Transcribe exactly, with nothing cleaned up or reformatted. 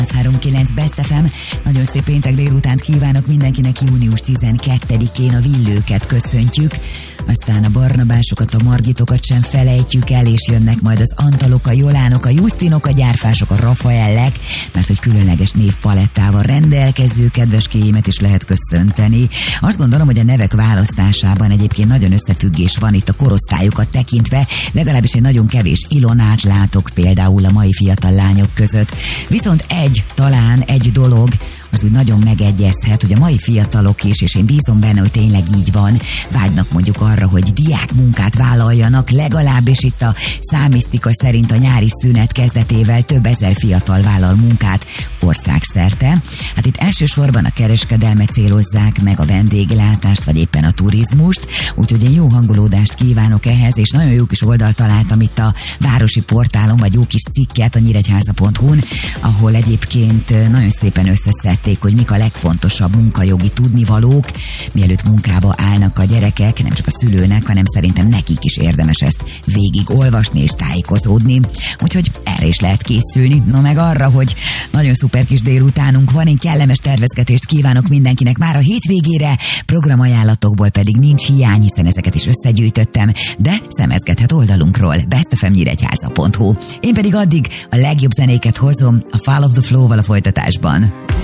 három kilenc Best ef em. Nagyon szép péntek délutánt kívánok mindenkinek, június tizenkettedikén a Villőket köszöntjük. Aztán a Barnabásokat, a Margitokat sem felejtjük el, és jönnek majd az Antalok, a Jolánok, a Justinok, a Gyárfások, a Rafaellek, mert hogy különleges névpalettával rendelkező kedveskéimet is lehet köszönteni. Azt gondolom, hogy a nevek választásában egyébként nagyon összefüggés van itt a korosztályokat tekintve, legalábbis egy nagyon kevés Ilonát látok például a mai fiatal lányok között. Viszont egy, talán egy dolog, az úgy nagyon megegyezhet, hogy a mai fiatalok is, és én bízom benne, hogy tényleg így van, vágynak mondjuk arra, hogy diák munkát vállaljanak, legalábbis itt a számisztika szerint a nyári szünet kezdetével több ezer fiatal vállal munkát országszerte. Hát itt elsősorban a kereskedelmet célozzák meg, a vendéglátást, vagy éppen a turizmust, úgyhogy én jó hangolódást kívánok ehhez, és nagyon jó kis oldalt találtam itt a városi portálon, vagy jó kis cikket a nyíregyháza pont hu-n, ahol egyébként nagyon szépen összeszedték, hogy mik a legfontosabb munkajogi tudnivalók, mielőtt munkába állnak a gyerekek, nem csak a szülőnek, hanem szerintem nekik is érdemes ezt végig olvasni és tájékozódni. Úgyhogy erre is lehet készülni. No meg arra, hogy nagyon szuper kis délutánunk van, én kellemes tervezgetést kívánok mindenkinek már a hétvégére, programajánlatokból pedig nincs hiány, hiszen ezeket is összegyűjtöttem, de szemezgethet oldalunkról, best f m nyíregyháza pont hu. Én pedig addig a legjobb zenéket hozom a Fall of the Flow-val a folytatásban.